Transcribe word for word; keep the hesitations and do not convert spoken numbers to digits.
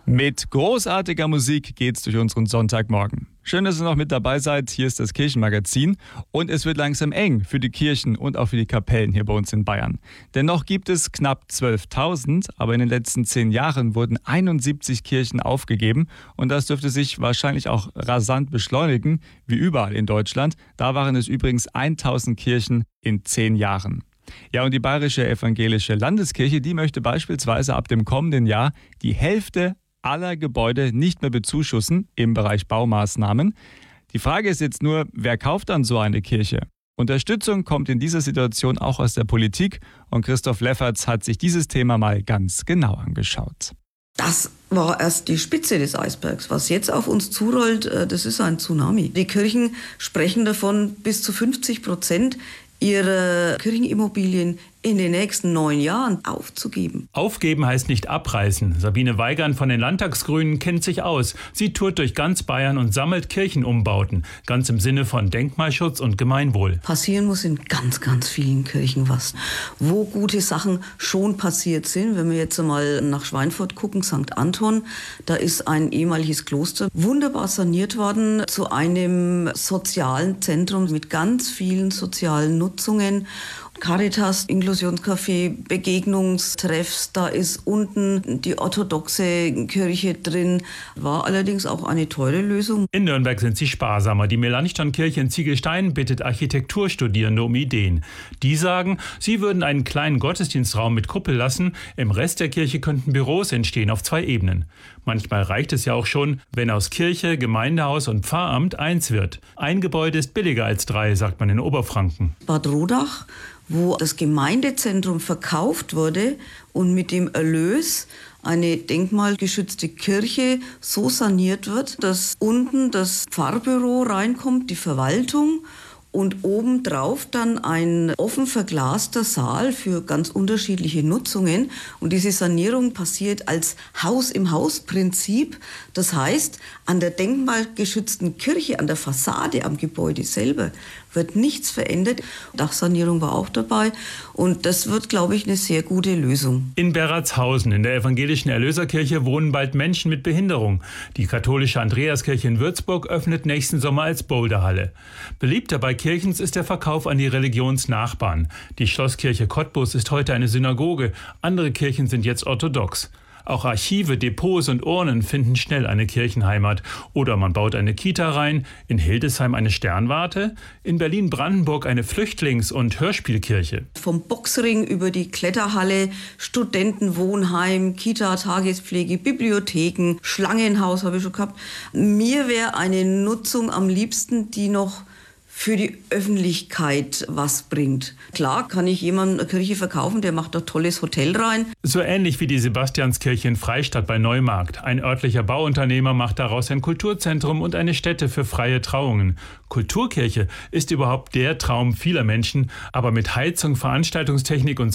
Mit großartiger Musik geht's durch unseren Sonntagmorgen. Schön, dass ihr noch mit dabei seid. Hier ist das Kirchenmagazin. Und es wird langsam eng für die Kirchen und auch für die Kapellen hier bei uns in Bayern. Denn noch gibt es knapp zwölftausend, aber in den letzten zehn Jahren wurden einundsiebzig Kirchen aufgegeben. Und das dürfte sich wahrscheinlich auch rasant beschleunigen, wie überall in Deutschland. Da waren es übrigens tausend Kirchen in zehn Jahren. Ja, und die Bayerische Evangelische Landeskirche, die möchte beispielsweise ab dem kommenden Jahr die Hälfte aller Gebäude nicht mehr bezuschussen im Bereich Baumaßnahmen. Die Frage ist jetzt nur, wer kauft dann so eine Kirche? Unterstützung kommt in dieser Situation auch aus der Politik und Christoph Lefferts hat sich dieses Thema mal ganz genau angeschaut. Das war erst die Spitze des Eisbergs. Was jetzt auf uns zurollt, das ist ein Tsunami. Die Kirchen sprechen davon, bis zu fünfzig Prozent ihrer Kirchenimmobilien in den nächsten neun Jahren aufzugeben. Aufgeben heißt nicht abreißen. Sabine Weigand von den Landtagsgrünen kennt sich aus. Sie tourt durch ganz Bayern und sammelt Kirchenumbauten. Ganz im Sinne von Denkmalschutz und Gemeinwohl. Passieren muss in ganz, ganz vielen Kirchen was. Wo gute Sachen schon passiert sind, wenn wir jetzt mal nach Schweinfurt gucken, Sankt Anton, da ist ein ehemaliges Kloster wunderbar saniert worden zu einem sozialen Zentrum mit ganz vielen sozialen Nutzungen. Caritas, Inklusionscafé, Begegnungstreffs, da ist unten die orthodoxe Kirche drin, war allerdings auch eine teure Lösung. In Nürnberg sind sie sparsamer. Die Melanchthon-Kirche in Ziegelstein bittet Architekturstudierende um Ideen. Die sagen, sie würden einen kleinen Gottesdienstraum mit Kuppel lassen, im Rest der Kirche könnten Büros entstehen auf zwei Ebenen. Manchmal reicht es ja auch schon, wenn aus Kirche, Gemeindehaus und Pfarramt eins wird. Ein Gebäude ist billiger als drei, sagt man in Oberfranken. Bad Rodach, wo das Gemeindezentrum verkauft wurde und mit dem Erlös eine denkmalgeschützte Kirche so saniert wird, dass unten das Pfarrbüro reinkommt, die Verwaltung, und obendrauf dann ein offen verglaster Saal für ganz unterschiedliche Nutzungen. Und diese Sanierung passiert als Haus-im-Haus-Prinzip. Das heißt, an der denkmalgeschützten Kirche, an der Fassade, am Gebäude selber wird nichts verändert. Dachsanierung war auch dabei. Und das wird, glaube ich, eine sehr gute Lösung. In Berratshausen, in der evangelischen Erlöserkirche, wohnen bald Menschen mit Behinderung. Die katholische Andreaskirche in Würzburg öffnet nächsten Sommer als Boulderhalle. Beliebter bei Kirchens ist der Verkauf an die Religionsnachbarn. Die Schlosskirche Cottbus ist heute eine Synagoge. Andere Kirchen sind jetzt orthodox. Auch Archive, Depots und Urnen finden schnell eine Kirchenheimat. Oder man baut eine Kita rein, in Hildesheim eine Sternwarte, in Berlin-Brandenburg eine Flüchtlings- und Hörspielkirche. Vom Boxring über die Kletterhalle, Studentenwohnheim, Kita, Tagespflege, Bibliotheken, Schlangenhaus habe ich schon gehabt. Mir wäre eine Nutzung am liebsten, die noch für die Öffentlichkeit was bringt. Klar kann ich jemandem eine Kirche verkaufen, der macht ein tolles Hotel rein. So ähnlich wie die Sebastianskirche in Freistadt bei Neumarkt. Ein örtlicher Bauunternehmer macht daraus ein Kulturzentrum und eine Stätte für freie Trauungen. Kulturkirche ist überhaupt der Traum vieler Menschen, aber mit Heizung, Veranstaltungstechnik und